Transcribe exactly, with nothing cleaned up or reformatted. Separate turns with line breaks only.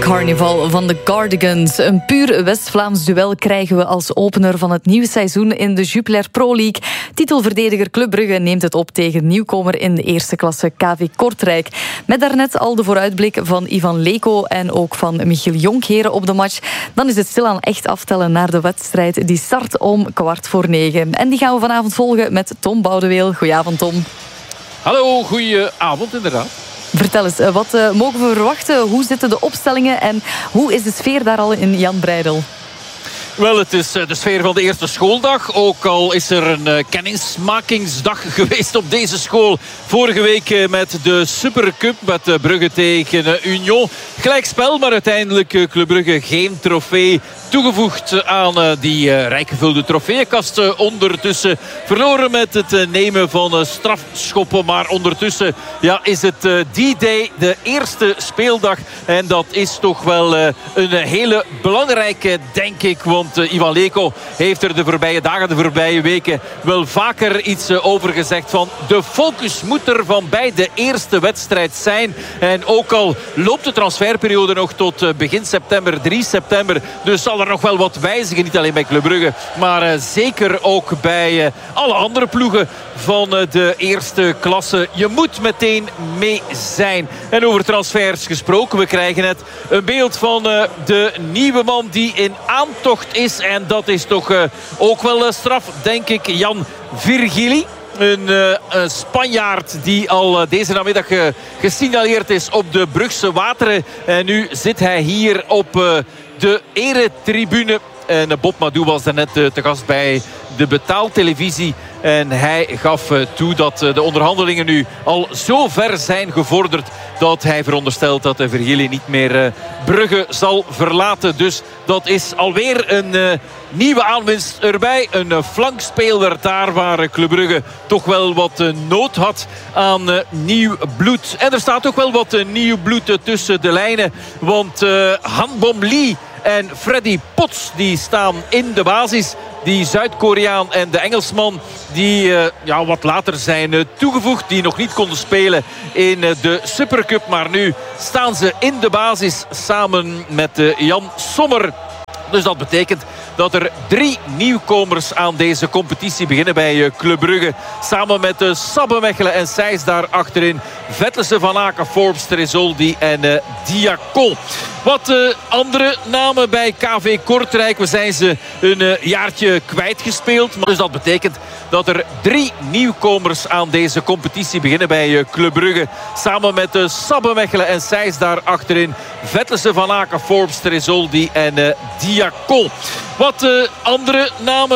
Carnival van de Cardigans. Een puur West-Vlaams duel krijgen we als opener van het nieuwe seizoen in de Jupiler Pro League. Titelverdediger Club Brugge neemt het op tegen nieuwkomer in de eerste klasse K V Kortrijk. Met daarnet al de vooruitblik van Ivan Leko en ook van Michiel Jonkheren op de match. Dan is het stilaan echt aftellen naar de wedstrijd. Die start om kwart voor negen. En die gaan we vanavond volgen met Tom Boudeweel. Goedenavond, Tom.
Hallo, goedenavond inderdaad.
Vertel eens, wat uh, mogen we verwachten? Hoe zitten de opstellingen en hoe is de sfeer daar al in Jan Breidel?
Wel, het is de sfeer van de eerste schooldag. Ook al is er een uh, kennismakingsdag geweest op deze school. Vorige week uh, met de Supercup met uh, Brugge tegen uh, Union. Gelijkspel, maar uiteindelijk uh, Club Brugge geen trofee toegevoegd aan uh, die uh, rijkgevulde trofeeënkast. Uh, ondertussen verloren met het uh, nemen van uh, strafschoppen. Maar ondertussen ja, is het uh, D-Day, de eerste speeldag. En dat is toch wel uh, een hele belangrijke, denk ik. Want uh, Ivan Leko heeft er de voorbije dagen, de voorbije weken wel vaker iets uh, over gezegd van de focus moet er van bij de eerste wedstrijd zijn. En ook al loopt de transferperiode nog tot uh, begin september, drie september. Dus zal er nog wel wat wijzigen. Niet alleen bij Club Brugge, maar uh, zeker ook bij uh, alle andere ploegen van uh, de eerste klasse. Je moet meteen mee zijn. En over transfers gesproken, we krijgen net een beeld van uh, de nieuwe man die in aantocht is. En dat is toch uh, ook wel uh, straf, denk ik. Jan Virgili. Een, uh, een Spanjaard die al uh, deze namiddag uh, gesignaleerd is op de Brugse wateren. En nu zit hij hier op uh, de eretribune. En uh, Bob Madou was daarnet uh, te gast bij de betaaltelevisie. En hij gaf uh, toe dat uh, de onderhandelingen nu al zo ver zijn gevorderd dat hij veronderstelt dat de Virgili niet meer uh, Brugge zal verlaten. Dus dat is alweer een uh, nieuwe aanwinst erbij. Een uh, flankspeler daar waar uh, Club Brugge toch wel wat uh, nood had aan uh, nieuw bloed. En er staat ook wel wat uh, nieuw bloed uh, tussen de lijnen. Want uh, Han Bom Lee en Freddy Potts die staan in de basis. Die Zuid-Koreaan en de Engelsman die uh, ja, wat later zijn uh, toegevoegd. Die nog niet konden spelen in uh, de Supercup. Maar nu staan ze in de basis samen met uh, Jan Sommer. Dus dat betekent dat er drie nieuwkomers aan deze competitie beginnen bij uh, Club Brugge. Samen met uh, Sabbe Mechelen en Sijs daar achterin. Vetlesen, Van Aken, Forbes, Tresoldi en uh, Diacon. Wat uh, andere namen bij K V Kortrijk. We zijn ze een uh, jaartje kwijtgespeeld. Dus dat betekent dat er drie nieuwkomers aan deze competitie beginnen bij uh, Club Brugge. Samen met uh, Sabbe Mechelen en Sijs daar achterin. Vetlesen, Van Aken, Forbes, Tresoldi en uh, Diacon. Wat uh, andere namen.